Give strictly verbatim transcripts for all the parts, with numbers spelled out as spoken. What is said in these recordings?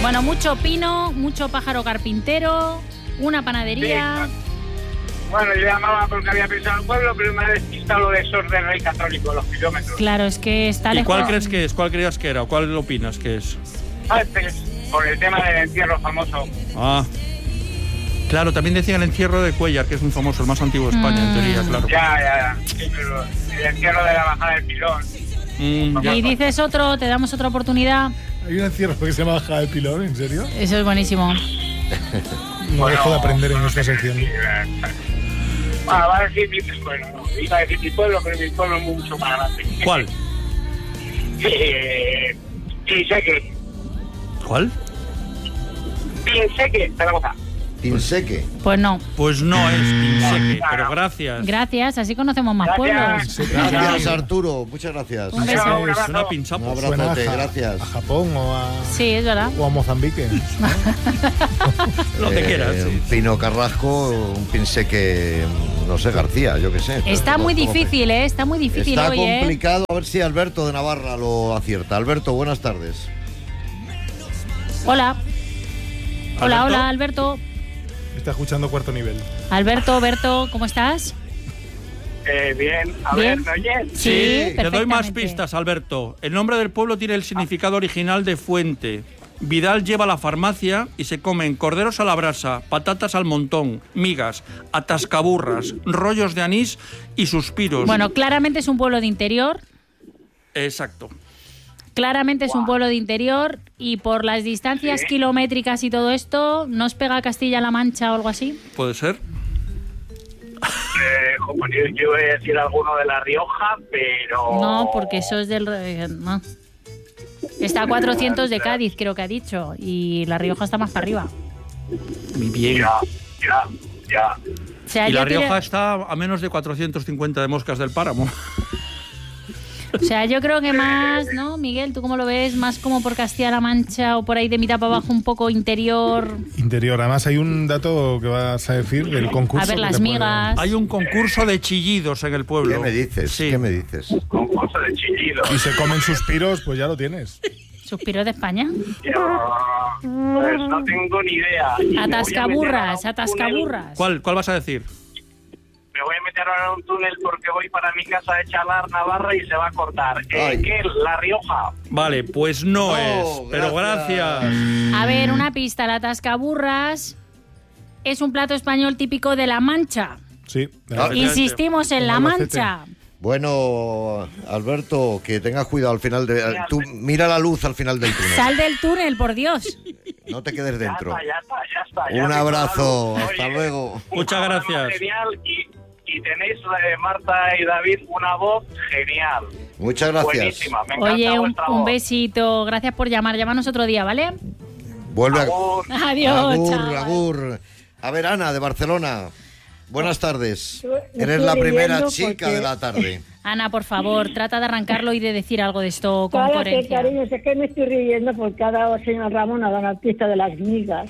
Bueno, mucho pino, mucho pájaro carpintero, una panadería... Sí. Bueno, yo llamaba porque había pensado en pueblo, pero me ha despistado lo de Sor del Rey Católico, los kilómetros. Claro, es que está ¿Y lejos. cuál crees que es? ¿Cuál creías que era? ¿O cuál opinas que es? Ah, este es por el tema del entierro famoso. Ah. Claro, también decían el entierro de Cuéllar, que es un famoso, el más antiguo de España, mm. en teoría, claro. Ya, ya, ya. Sí, pero el entierro de la bajada del pilón. Mm. Y dices otro, te damos otra oportunidad. Hay un encierro que se llama bajada del pilón, ¿en serio? Eso es buenísimo. No bueno, dejo de aprender en esta sección. Ah, va a decir mi pueblo, no. Iba a decir mi pueblo, pero mi pueblo es mucho más grande. ¿Cuál? Eh, Pinseque. ¿Cuál? Pinseque, Zaragoza. Pinseque. Pues no. Pues no es Pinseque, pero gracias. Gracias, así conocemos más Gracias. pueblos. Gracias, Arturo. Muchas gracias. Un beso. Un Es abrazo. una pinchapo. Un Suena abrazote, a, gracias. a Japón o a, Sí, es verdad. o a Mozambique. Lo que Eh, quieras. Un Pino Carrasco, un Pinseque, no sé, García, yo qué sé. Está ¿Cómo- muy cómo que- difícil, ¿eh? Está muy difícil Está hoy, ¿eh? complicado, a ver si Alberto de Navarra lo acierta. Alberto, buenas tardes. Hola. Hola, ¿Alberto? hola, Alberto. Está escuchando Cuarto Nivel. Alberto, Berto, ¿cómo estás? Eh, bien, a Bien. ver, ¿me oyes? Sí, Te doy más perfectamente. pistas, Alberto. El nombre del pueblo tiene el significado original de fuente. Vidal lleva a la farmacia y se comen corderos a la brasa, patatas al montón, migas, atascaburras, rollos de anís y suspiros. Bueno, claramente es un pueblo de interior. Exacto. Claramente es un pueblo de interior y por las distancias Sí. kilométricas y todo esto, ¿no os pega Castilla-La Mancha o algo así? ¿Puede ser? Eh, como yo, yo voy a decir alguno de La Rioja, pero... No, porque eso es del... eh, No. Está a cuatrocientos de Cádiz, creo que ha dicho, y La Rioja está más para arriba. Muy bien. Ya, ya, ya. O sea, Y La yo tira- Rioja está a menos de cuatrocientos cincuenta de Moscas del Páramo. O sea, yo creo que más, ¿no, Miguel? ¿Tú cómo lo ves? Más como por Castilla-La Mancha o por ahí de mitad para abajo, un poco interior. Interior. Además, hay un dato que vas a decir del concurso. A ver, que las te puede- migas. Hay un concurso de chillidos en el pueblo. ¿Qué me dices? Sí. ¿Qué me dices? Concurso de chillido. Y se comen suspiros, pues ya lo tienes. Suspiros de España. Yo, pues no tengo ni idea. Y me voy a Atascaburras, meter ahora en un túnel. atascaburras. ¿Cuál, ¿Cuál vas a decir? Me voy a meter ahora en un túnel porque voy para mi casa de Chalar, Navarra, y se va a cortar. Ay. Eh, ¿Qué? La Rioja. Vale, pues no, No, es. Pero gracias. gracias. A ver, una pista. La atascaburras es un plato español típico de La Mancha. Sí. Ah, Insistimos en En La Albacete. Mancha. Bueno, Alberto, que tengas cuidado al final de... Tú mira la luz al final del túnel. Sal del túnel, por Dios. No te quedes Ya dentro. está, ya está, ya está. ya Un está. abrazo, Oye, hasta luego. un Muchas programa gracias. Genial y, y tenéis, eh, Marta y David, una voz genial. Muchas gracias. Buenísima, me encanta Oye, un, vuestra un voz. besito. Gracias por llamar. Llámanos otro día, ¿vale? Vuelve a... Agur. Adiós. Agur, chaval. agur. A ver, Ana, de Barcelona. Buenas tardes. Yo- yo Eres estoy la primera leyendo chica porque- de la tarde. Ana, por favor, trata de arrancarlo y de decir algo de esto con Cállate, coherencia. cariño, sé que me estoy riendo porque ha dado el señor Ramón a la artista de las migas.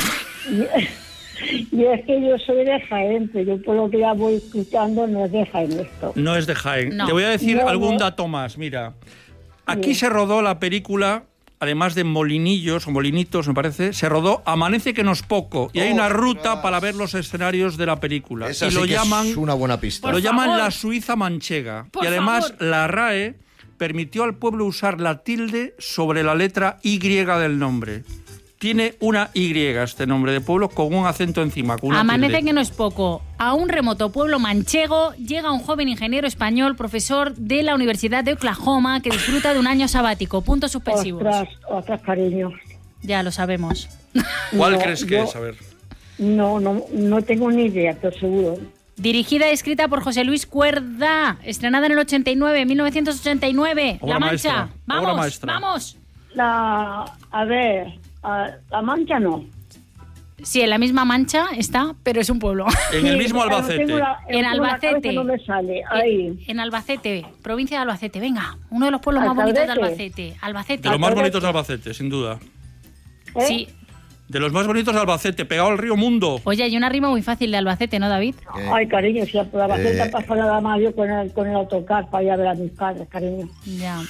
y, y es que yo soy de Jaén, pero yo por lo que ya voy escuchando no es de Jaén esto. No es de Jaén. No. Te voy a decir No, algún no. dato más. Mira, aquí se rodó la película, además de Molinillos o Molinitos, me parece, se rodó Amanece que no es poco. Y hay una ruta Ostras. para ver los escenarios de la película. Esa y sí lo que llaman, es una buena pista. Por lo llaman favor. la Suiza manchega. Por y además favor. la R A E permitió al pueblo usar la tilde sobre la letra Y del nombre. Tiene una Y este nombre de pueblo con un acento encima, con una Amanece tilde. que no es poco. A un remoto pueblo manchego llega un joven ingeniero español, profesor de la Universidad de Oklahoma, que disfruta de un año sabático. Puntos suspensivos. Ostras, ostras, cariño. Ya lo sabemos. ¿Cuál No, crees que yo- es? A ver. No, no, no tengo ni idea, te seguro. Dirigida y escrita por José Luis Cuerda. Estrenada en el ochenta y nueve, mil novecientos ochenta y nueve. Obra La maestra, Mancha. obra Vamos, maestra. vamos. La, a ver, a- La Mancha no. Sí, en la misma Mancha está, pero es un pueblo. En el Sí, mismo pero Albacete. tengo la- En tengo la Albacete. cabeza, no me sale, ahí. En Albacete, provincia de Albacete. Venga, uno de los pueblos más bonitos de ¿Albacete? Albacete. Albacete. De los más Albacete. bonitos de Albacete, sin duda. ¿Eh? Sí. De los más bonitos de Albacete, pegado al río Mundo. Oye, hay una rima muy fácil de Albacete, ¿no, David? Eh, Ay, cariño, si por Albacete Eh. ha pasado nada más yo con el, con el autocar para ir a ver a mis padres, cariño. Ya.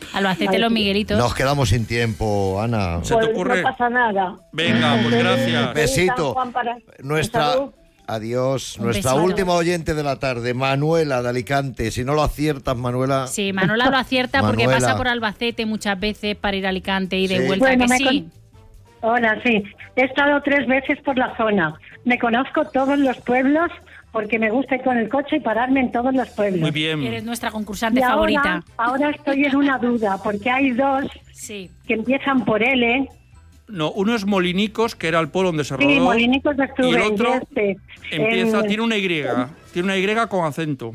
Albacete, los Miguelitos. Nos quedamos sin tiempo, Ana. ¿Se te Pues ocurre? no pasa nada. Venga, pues gracias. Besito. Juan, para- Nuestra... Salud. Adiós. Un Nuestra besito. última oyente de la tarde, Manuela de Alicante. Si no lo aciertas, Manuela... Sí, Manuela lo acierta porque Manuela. pasa por Albacete muchas veces para ir a Alicante y de Sí. vuelta, Bueno, que me sí. con- Hola, sí. He estado tres veces por la zona. Me conozco todos los pueblos porque me gusta ir con el coche y pararme en todos los pueblos. Muy bien. Eres nuestra concursante Y ahora, favorita. ahora estoy en una duda porque hay dos Sí. que empiezan por L. No, uno es Molinicos, que era el pueblo donde se rodó. Sí, Molinicos de Y el Estuve, otro este, empieza, en- tiene una Y. Tiene una Y con acento.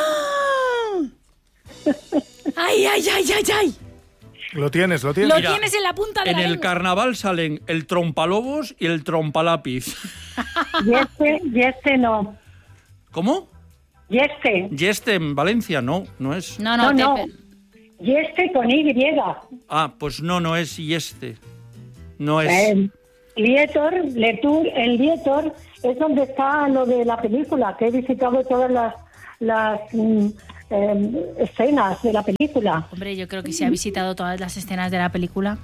¡Ay, ay, ay, ay, ay! Lo tienes, lo tienes. Lo Mira, tienes en la punta de En la el lengua. carnaval salen el trompalobos y el trompalápiz. Y este, y este no. ¿Cómo? Y este, Y este en Valencia, no, no es. No, no, no, te- no. Y este con Y. Ah, pues no, no es y este. No es. Eh, Lietor, Letour, el Lietor es donde está lo de la película, que he visitado todas las, las mm, eh, escenas de la película. Hombre, yo creo que se ha visitado todas las escenas de la película.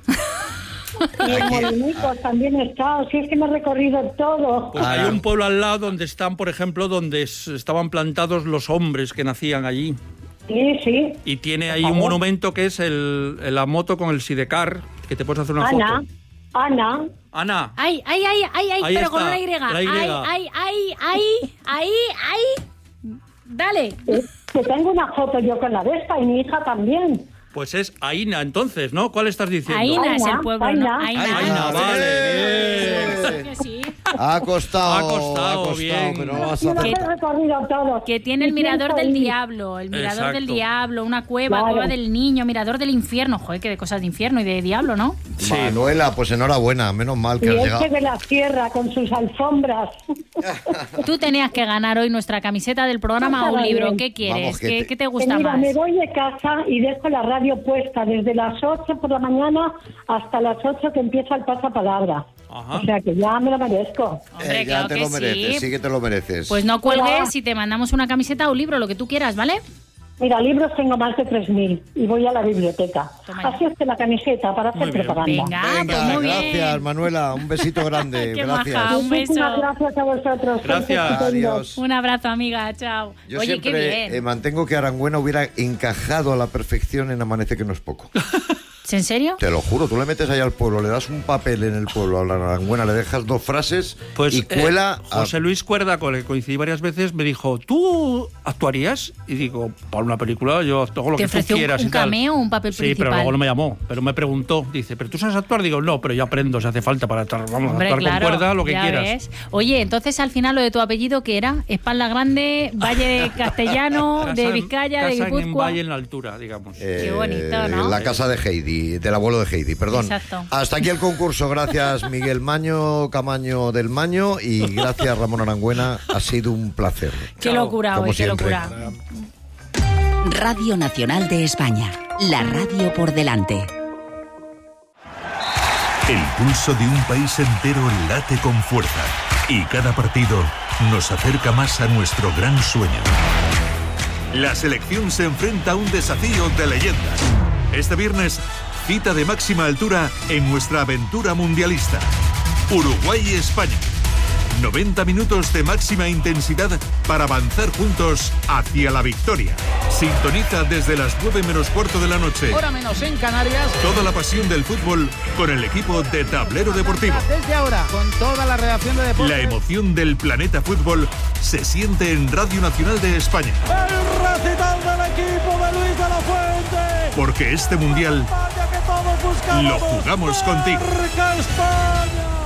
Y en Molinicos también he estado, si es que me he recorrido todo. Pues hay un pueblo al lado donde están, por ejemplo, donde s- estaban plantados los hombres que nacían allí. Sí, sí. Y tiene ahí Por un favor. monumento que es el, la moto con el sidecar, que te puedes hacer una Ana, foto. Ana, Ana, Ay, ay, ay, ay, ay, Ahí pero está, con una Y. la Y. Ay, ay, ay, ay, ay, ay. Dale. eh, que tengo una foto yo con la Vespa y mi hija también. pues es Aina entonces, ¿no? ¿Cuál estás diciendo? Aina es Aina, el pueblo, Aina. ¿no? Aina. Aina, vale, Claro bien. que sí. Ha costado, Ha costado, bien. pero no vas Yo a los Que- hacer... he recorrido todos. Que tiene el Y mirador pienso del ir. diablo, el mirador del Exacto. diablo, una cueva, Claro. cueva del niño, mirador del infierno. Joder, que de cosas de infierno y de diablo, ¿no? Sí. Manuela, pues enhorabuena, menos mal Y que has este llegado. de la sierra con sus alfombras. Tú tenías que ganar hoy nuestra camiseta del programa o un libro. ¿Qué quieres? Vamos, que ¿Qué, te- qué te Que gusta mira, más? me voy de casa y dejo la radio puesta desde las ocho por la mañana hasta las ocho que empieza el pasapalabra. Ajá. O sea que ya me lo merezco. Hombre, Eh, ya claro te que lo mereces, sí. sí que te lo mereces. Pues no Hola. cuelgues y te mandamos una camiseta o un libro, lo que tú quieras, ¿vale? Mira, libros tengo más de tres mil y voy a la biblioteca. Toma ya. Así es que la camiseta para hacer Muy bien. propaganda. Venga, Venga, pues muy gracias, bien. Manuela. Un besito grande. Qué gracias. maja. Un Muchísimas beso. gracias a vosotros. Gracias. Sois estupendos. Adiós. Un abrazo, amiga. Chao. Yo Oye, qué siempre bien. eh, mantengo que Arangüena hubiera encajado a la perfección en Amanece que no es poco. ¿En serio? Te lo juro, tú le metes ahí al pueblo, le das un papel en el pueblo a la Arangüena, le dejas dos frases Pues y eh, cuela a- José Luis Cuerda, con el que coincidí varias veces, me dijo, ¿tú actuarías? Y digo, para una película yo hago lo ¿Te que tú ofreció un- quieras un y tal. cameo o un papel Sí, principal? pero luego no me llamó. Pero me preguntó, dice, ¿pero tú sabes actuar? Digo, no, pero yo aprendo, si hace falta para estar, vamos, Hombre, actuar claro, con cuerda, lo que ya quieras. ves. Oye, entonces al final lo de tu apellido, ¿qué era? Espalda Grande, Valle Castellano, Casa de en- Vizcaya, de casa en Guipúzcoa. Valle en la altura, digamos. eh, Qué bonito, ¿no? La casa de Heidi, del abuelo de Heidi, perdón. Exacto. Hasta aquí el concurso, gracias Miguel Maño, Camaño del Maño y gracias Ramón Arangüena, ha sido un placer. Qué Chao. locura Como hoy, qué siempre. locura. Radio Nacional de España, la radio por delante. El pulso de un país entero late con fuerza y cada partido nos acerca más a nuestro gran sueño. La selección se enfrenta a un desafío de leyendas. Este viernes, cita de máxima altura en nuestra aventura mundialista. Uruguay y España. noventa minutos de máxima intensidad para avanzar juntos hacia la victoria. Sintoniza desde las nueve menos cuarto de la noche. Hora menos en Canarias. Toda la pasión del fútbol con el equipo de Tablero Deportivo. Desde ahora, con toda la redacción de deportes. La emoción del planeta fútbol se siente en Radio Nacional de España. El recital del equipo de Luis de la Fuente. Porque este mundial España que todos buscamos. lo jugamos contigo. Marca España.